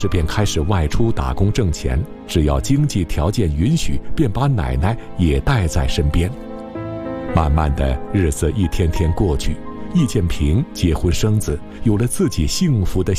这便开始外出打工挣钱，只要经济条件允许，便把奶奶也带在身边。慢慢的，日子一天天过去，易建平结婚生子，有了自己幸福的